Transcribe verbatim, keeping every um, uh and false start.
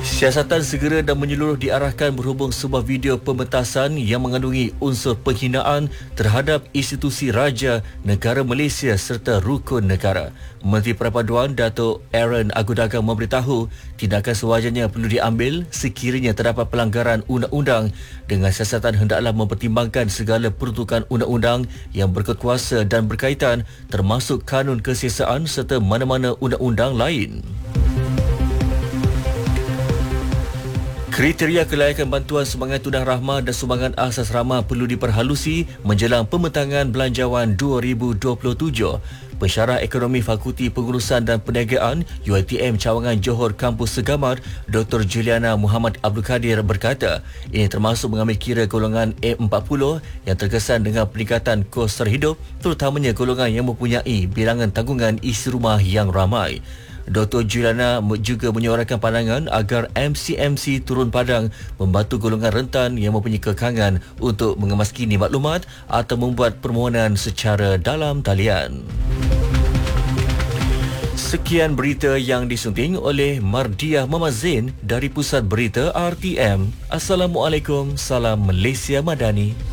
Siasatan segera dan menyeluruh diarahkan berhubung sebuah video pementasan yang mengandungi unsur penghinaan terhadap institusi raja negara Malaysia serta rukun negara. Menteri Perpaduan Datuk Aaron Agudagang memberitahu tindakan sewajarnya perlu diambil sekiranya terdapat pelanggaran undang-undang dengan siasatan hendaklah mempertimbangkan segala peruntukan undang-undang yang berkekuasa dan berkaitan termasuk kanun kesiasaan serta mana-mana undang-undang lain. Kriteria kelayakan bantuan sumbangan tunang rahmah dan sumbangan asas rahmah perlu diperhalusi menjelang pembentangan belanjawan dua ribu dua puluh tujuh. Pensyarah Ekonomi Fakulti Pengurusan dan Perniagaan U I T M Cawangan Johor Kampus Segamar, Doktor Juliana Muhammad Abdul Kadir berkata, ini termasuk mengambil kira golongan A empat puluh yang terkesan dengan peningkatan kos terhidup, terutamanya golongan yang mempunyai bilangan tanggungan isi rumah yang ramai. Doktor Juliana juga menyuarakan pandangan agar M C M C turun padang membantu golongan rentan yang mempunyai kekangan untuk mengemaskini maklumat atau membuat permohonan secara dalam talian. Sekian berita yang disunting oleh Mardiah Muhammad Zain dari Pusat Berita R T M. Assalamualaikum, salam Malaysia Madani.